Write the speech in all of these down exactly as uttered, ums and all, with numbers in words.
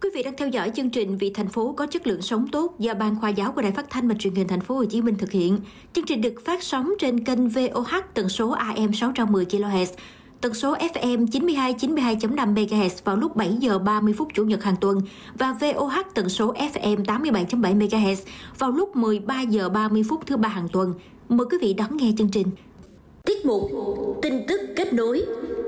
Quý vị đang theo dõi chương trình Vì thành phố có chất lượng sống tốt do Ban Khoa giáo của Đài Phát thanh và Truyền hình Thành phố Hồ Chí Minh thực hiện. Chương trình được phát sóng trên kênh vê o hát tần số a em sáu trăm mười ki lô héc, tần số ép em chín mươi hai chín mươi hai chấm năm mê ga héc vào lúc bảy giờ ba mươi phút Chủ nhật hàng tuần và vê o hát tần số ép em tám mươi bảy chấm bảy mê ga héc vào lúc mười ba giờ ba mươi phút thứ ba hàng tuần. Mời quý vị đón nghe chương trình. Tiết mục tin tức kết nối.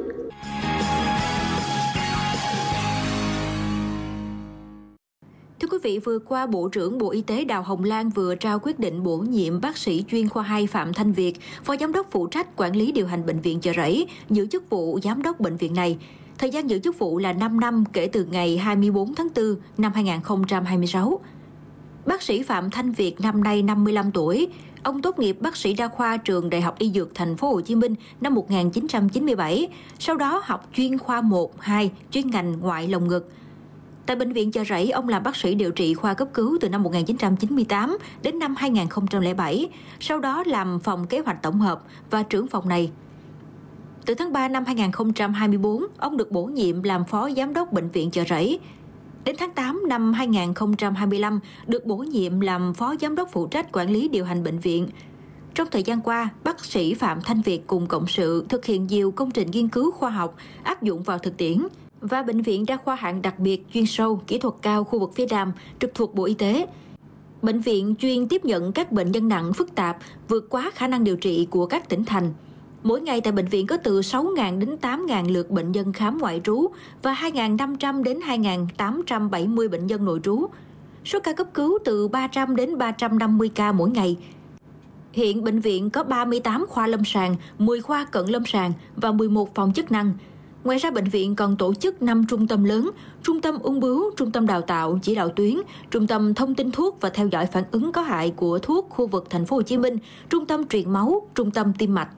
Thưa quý vị, vừa qua Bộ trưởng Bộ Y tế Đào Hồng Lan vừa trao quyết định bổ nhiệm bác sĩ chuyên khoa hai Phạm Thanh Việt, Phó Giám đốc phụ trách quản lý điều hành Bệnh viện Chợ Rẫy, giữ chức vụ Giám đốc bệnh viện này. Thời gian giữ chức vụ là năm năm kể từ ngày hai mươi tư tháng tư năm hai nghìn không trăm hai mươi sáu. Bác sĩ Phạm Thanh Việt năm nay năm mươi lăm tuổi. Ông tốt nghiệp bác sĩ đa khoa trường Đại học Y Dược Thành phố Hồ Chí Minh năm một nghìn chín trăm chín mươi bảy, sau đó học chuyên khoa một, hai, chuyên ngành ngoại lồng ngực. Tại Bệnh viện Chợ Rẫy, ông làm bác sĩ điều trị khoa cấp cứu từ năm một nghìn chín trăm chín mươi tám đến năm hai nghìn không trăm lẻ bảy, sau đó làm phòng kế hoạch tổng hợp và trưởng phòng này. Từ tháng ba năm hai nghìn không trăm hai mươi tư, ông được bổ nhiệm làm Phó Giám đốc Bệnh viện Chợ Rẫy. Đến tháng tám năm hai nghìn không trăm hai mươi lăm, được bổ nhiệm làm Phó Giám đốc phụ trách quản lý điều hành bệnh viện. Trong thời gian qua, bác sĩ Phạm Thanh Việt cùng cộng sự thực hiện nhiều công trình nghiên cứu khoa học áp dụng vào thực tiễn và Bệnh viện Đa khoa hạng đặc biệt chuyên sâu, kỹ thuật cao khu vực phía Nam trực thuộc Bộ Y tế. Bệnh viện chuyên tiếp nhận các bệnh nhân nặng phức tạp, vượt quá khả năng điều trị của các tỉnh thành. Mỗi ngày tại bệnh viện có từ sáu nghìn đến tám nghìn lượt bệnh nhân khám ngoại trú và hai nghìn năm trăm đến hai nghìn tám trăm bảy mươi bệnh nhân nội trú. Số ca cấp cứu từ ba trăm đến ba trăm năm mươi ca mỗi ngày. Hiện bệnh viện có ba mươi tám khoa lâm sàng, mười khoa cận lâm sàng và mười một phòng chức năng. Ngoài ra, bệnh viện còn tổ chức năm trung tâm lớn: Trung tâm ung bướu, Trung tâm đào tạo, chỉ đạo tuyến, Trung tâm thông tin thuốc và theo dõi phản ứng có hại của thuốc khu vực Thành phố Hồ Chí Minh, Trung tâm truyền máu, Trung tâm tim mạch.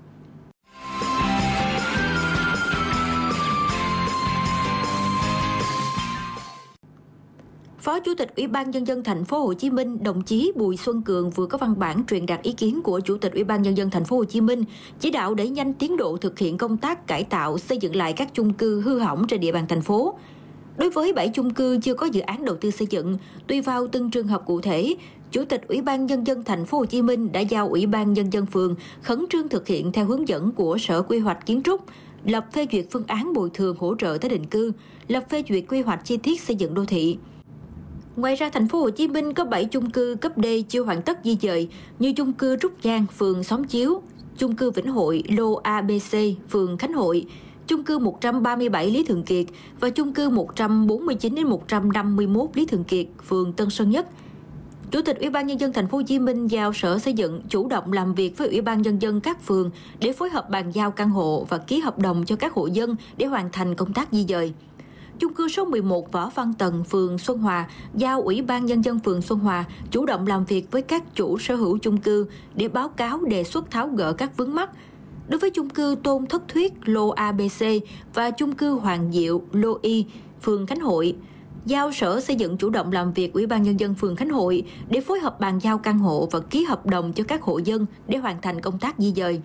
Phó Chủ tịch Ủy ban Nhân dân Thành phố Hồ Chí Minh, đồng chí Bùi Xuân Cường vừa có văn bản truyền đạt ý kiến của Chủ tịch Ủy ban Nhân dân Thành phố Hồ Chí Minh, chỉ đạo đẩy nhanh tiến độ thực hiện công tác cải tạo, xây dựng lại các chung cư hư hỏng trên địa bàn thành phố. Đối với bảy chung cư chưa có dự án đầu tư xây dựng, tùy vào từng trường hợp cụ thể, Chủ tịch Ủy ban Nhân dân Thành phố Hồ Chí Minh đã giao Ủy ban Nhân dân phường khẩn trương thực hiện theo hướng dẫn của Sở Quy hoạch Kiến trúc, lập phê duyệt phương án bồi thường hỗ trợ tái định cư, lập phê duyệt quy hoạch chi tiết xây dựng đô thị. Ngoài ra, Thành phố Hồ Chí Minh có bảy chung cư cấp D chưa hoàn tất di dời như chung cư Trúc Giang, phường Xóm Chiếu, chung cư Vĩnh Hội, lô a bê xê, phường Khánh Hội, chung cư một trăm ba mươi bảy Lý Thường Kiệt và chung cư một trăm bốn mươi chín đến một trăm năm mươi mốt Lý Thường Kiệt, phường Tân Sơn Nhất. Chủ tịch Ủy ban Nhân dân Thành phố Hồ Chí Minh giao Sở Xây dựng chủ động làm việc với Ủy ban Nhân dân các phường để phối hợp bàn giao căn hộ và ký hợp đồng cho các hộ dân để hoàn thành công tác di dời. Chung cư số mười một Võ Văn Tần, phường Xuân Hòa, giao Ủy ban Nhân dân phường Xuân Hòa chủ động làm việc với các chủ sở hữu chung cư để báo cáo đề xuất tháo gỡ các vướng mắc. Đối với chung cư Tôn Thất Thuyết, lô a bê xê và chung cư Hoàng Diệu, lô Y, phường Khánh Hội, giao Sở Xây dựng chủ động làm việc Ủy ban Nhân dân phường Khánh Hội để phối hợp bàn giao căn hộ và ký hợp đồng cho các hộ dân để hoàn thành công tác di dời.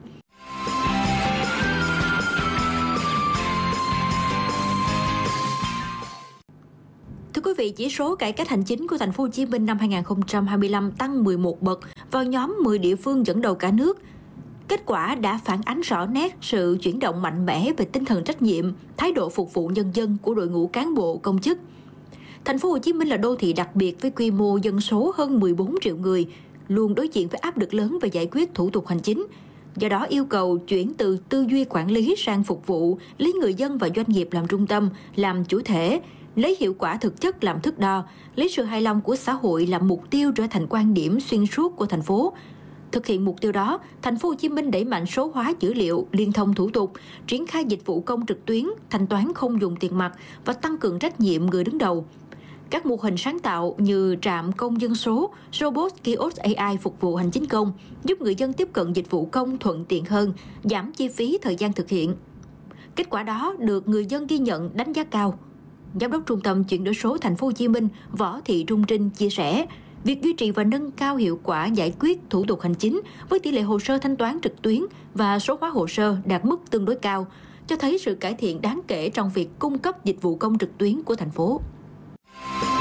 Thưa quý vị, chỉ số cải cách hành chính của Thành phố Hồ Chí Minh năm hai nghìn không trăm hai mươi lăm tăng mười một bậc vào nhóm mười địa phương dẫn đầu cả nước. Kết quả đã phản ánh rõ nét sự chuyển động mạnh mẽ về tinh thần trách nhiệm, thái độ phục vụ nhân dân của đội ngũ cán bộ công chức. Thành phố Hồ Chí Minh là đô thị đặc biệt với quy mô dân số hơn mười bốn triệu người, luôn đối diện với áp lực lớn về giải quyết thủ tục hành chính. Do đó yêu cầu chuyển từ tư duy quản lý sang phục vụ, lấy người dân và doanh nghiệp làm trung tâm, làm chủ thể, lấy hiệu quả thực chất làm thước đo, lấy sự hài lòng của xã hội làm mục tiêu trở thành quan điểm xuyên suốt của thành phố. Thực hiện mục tiêu đó, Thành phố Hồ Chí Minh đẩy mạnh số hóa dữ liệu, liên thông thủ tục, triển khai dịch vụ công trực tuyến, thanh toán không dùng tiền mặt và tăng cường trách nhiệm người đứng đầu. Các mô hình sáng tạo như trạm công dân số, robot kiosk a i phục vụ hành chính công, giúp người dân tiếp cận dịch vụ công thuận tiện hơn, giảm chi phí thời gian thực hiện. Kết quả đó được người dân ghi nhận, đánh giá cao. Giám đốc Trung tâm Chuyển đổi số Thành phố Hồ Chí Minh Võ Thị Trung Trinh chia sẻ, việc duy trì và nâng cao hiệu quả giải quyết thủ tục hành chính với tỷ lệ hồ sơ thanh toán trực tuyến và số hóa hồ sơ đạt mức tương đối cao, cho thấy sự cải thiện đáng kể trong việc cung cấp dịch vụ công trực tuyến của thành phố.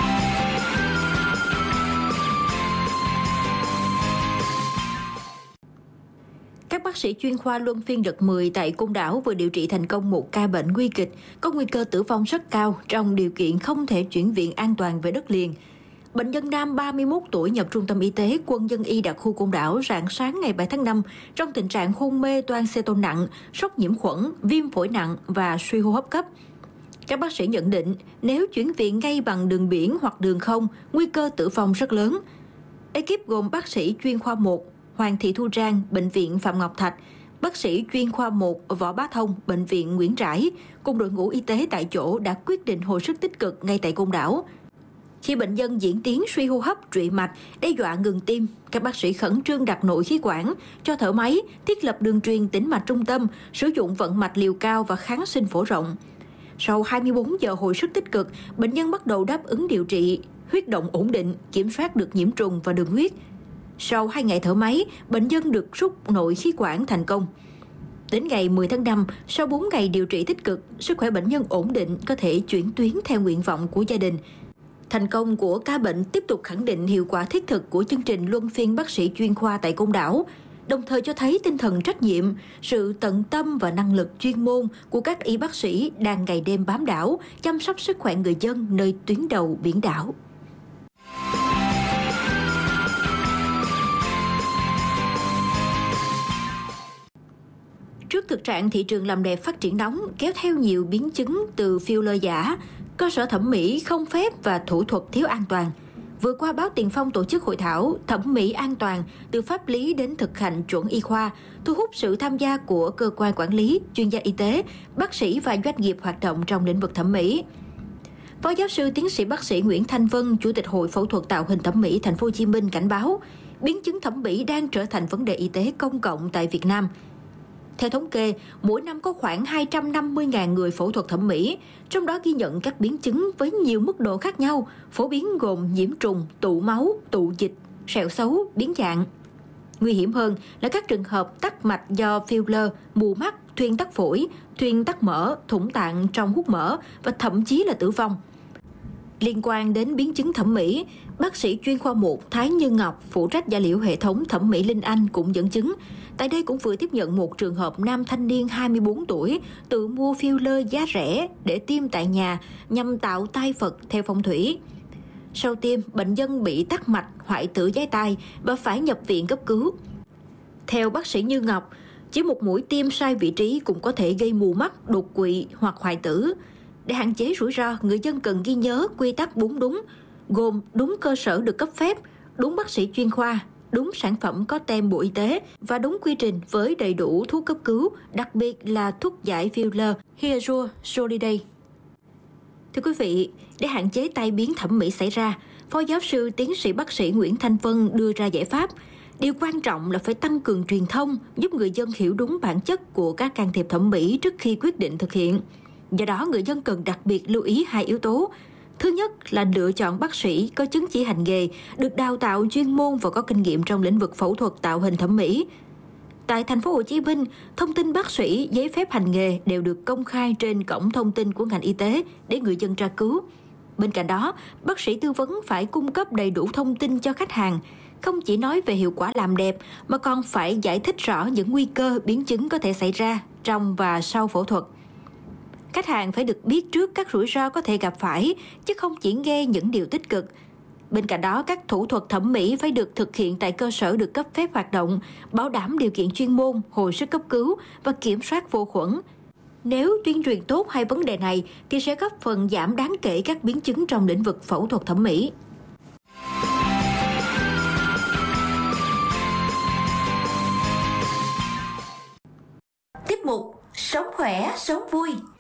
sĩ chuyên khoa luân phiên đợt mười tại Côn Đảo vừa điều trị thành công một ca bệnh nguy kịch, có nguy cơ tử vong rất cao trong điều kiện không thể chuyển viện an toàn về đất liền. Bệnh nhân nam ba mươi mốt tuổi nhập trung tâm y tế Quân dân y đặc khu Côn Đảo rạng sáng ngày bảy tháng năm trong tình trạng hôn mê toan xê tôn nặng, sốc nhiễm khuẩn, viêm phổi nặng và suy hô hấp cấp. Các bác sĩ nhận định nếu chuyển viện ngay bằng đường biển hoặc đường không, nguy cơ tử vong rất lớn. Ekip gồm bác sĩ chuyên khoa một Hoàng Thị Thu Trang, Bệnh viện Phạm Ngọc Thạch, bác sĩ chuyên khoa một Võ Bá Thông, Bệnh viện Nguyễn Trãi, cùng đội ngũ y tế tại chỗ đã quyết định hồi sức tích cực ngay tại Côn Đảo. Khi bệnh nhân diễn tiến suy hô hấp, trụy mạch, đe dọa ngừng tim, các bác sĩ khẩn trương đặt nội khí quản, cho thở máy, thiết lập đường truyền tĩnh mạch trung tâm, sử dụng vận mạch liều cao và kháng sinh phổ rộng. Sau hai mươi bốn giờ hồi sức tích cực, bệnh nhân bắt đầu đáp ứng điều trị, huyết động ổn định, kiểm soát được nhiễm trùng và đường huyết. Sau hai ngày thở máy, bệnh nhân được rút nội khí quản thành công. Đến ngày mười tháng năm, sau bốn ngày điều trị tích cực, sức khỏe bệnh nhân ổn định, có thể chuyển tuyến theo nguyện vọng của gia đình. Thành công của ca bệnh tiếp tục khẳng định hiệu quả thiết thực của chương trình luân phiên bác sĩ chuyên khoa tại Côn Đảo, đồng thời cho thấy tinh thần trách nhiệm, sự tận tâm và năng lực chuyên môn của các y bác sĩ đang ngày đêm bám đảo, chăm sóc sức khỏe người dân nơi tuyến đầu biển đảo. Trước thực trạng thị trường làm đẹp phát triển nóng kéo theo nhiều biến chứng từ filler giả, cơ sở thẩm mỹ không phép và thủ thuật thiếu an toàn, vừa qua báo Tiền Phong tổ chức hội thảo thẩm mỹ an toàn từ pháp lý đến thực hành chuẩn y khoa, thu hút sự tham gia của cơ quan quản lý, chuyên gia y tế, bác sĩ và doanh nghiệp hoạt động trong lĩnh vực thẩm mỹ. Phó giáo sư tiến sĩ bác sĩ Nguyễn Thanh Vân, Chủ tịch Hội Phẫu thuật Tạo hình Thẩm mỹ Thành phố Hồ Chí Minh cảnh báo, biến chứng thẩm mỹ đang trở thành vấn đề y tế công cộng tại Việt Nam. Theo thống kê, mỗi năm có khoảng hai trăm năm mươi nghìn người phẫu thuật thẩm mỹ, trong đó ghi nhận các biến chứng với nhiều mức độ khác nhau, phổ biến gồm nhiễm trùng, tụ máu, tụ dịch, sẹo xấu, biến dạng. Nguy hiểm hơn là các trường hợp tắc mạch do filler, mù mắt, thuyên tắc phổi, thuyên tắc mỡ, thủng tạng trong hút mỡ và thậm chí là tử vong. Liên quan đến biến chứng thẩm mỹ, bác sĩ chuyên khoa một Thái Như Ngọc, phụ trách da liễu hệ thống thẩm mỹ Linh Anh cũng dẫn chứng. Tại đây cũng vừa tiếp nhận một trường hợp nam thanh niên hai mươi bốn tuổi tự mua filler giá rẻ để tiêm tại nhà nhằm tạo tai Phật theo phong thủy. Sau tiêm, bệnh nhân bị tắc mạch, hoại tử giái tai và phải nhập viện cấp cứu. Theo bác sĩ Như Ngọc, chỉ một mũi tiêm sai vị trí cũng có thể gây mù mắt, đột quỵ hoặc hoại tử. Để hạn chế rủi ro, người dân cần ghi nhớ quy tắc bốn đúng, gồm đúng cơ sở được cấp phép, đúng bác sĩ chuyên khoa, đúng sản phẩm có tem Bộ Y tế và đúng quy trình với đầy đủ thuốc cấp cứu, đặc biệt là thuốc giải filler Hyaluronic Solidase. Thưa quý vị, để hạn chế tai biến thẩm mỹ xảy ra, Phó giáo sư tiến sĩ bác sĩ Nguyễn Thanh Vân đưa ra giải pháp. Điều quan trọng là phải tăng cường truyền thông, giúp người dân hiểu đúng bản chất của các can thiệp thẩm mỹ trước khi quyết định thực hiện. Do đó, người dân cần đặc biệt lưu ý hai yếu tố. Thứ nhất là lựa chọn bác sĩ có chứng chỉ hành nghề, được đào tạo chuyên môn và có kinh nghiệm trong lĩnh vực phẫu thuật tạo hình thẩm mỹ. Tại Thành phố Hồ Chí Minh, thông tin bác sĩ, giấy phép hành nghề đều được công khai trên cổng thông tin của ngành y tế để người dân tra cứu. Bên cạnh đó, bác sĩ tư vấn phải cung cấp đầy đủ thông tin cho khách hàng, không chỉ nói về hiệu quả làm đẹp mà còn phải giải thích rõ những nguy cơ biến chứng có thể xảy ra trong và sau phẫu thuật. Khách hàng phải được biết trước các rủi ro có thể gặp phải, chứ không chỉ nghe những điều tích cực. Bên cạnh đó, các thủ thuật thẩm mỹ phải được thực hiện tại cơ sở được cấp phép hoạt động, bảo đảm điều kiện chuyên môn, hồi sức cấp cứu và kiểm soát vô khuẩn. Nếu tuyên truyền tốt hai vấn đề này thì sẽ góp phần giảm đáng kể các biến chứng trong lĩnh vực phẫu thuật thẩm mỹ. Tiếp mục Sống khỏe, sống vui.